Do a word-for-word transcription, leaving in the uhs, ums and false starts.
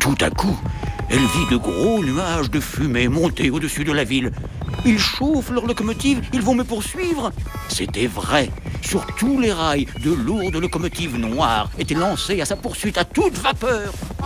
Tout à coup, elle vit de gros nuages de fumée monter au-dessus de la ville. Ils chauffent leur locomotive, ils vont me poursuivre. C'était vrai. Sur tous les rails, de lourdes locomotives noires étaient lancées à sa poursuite à toute vapeur.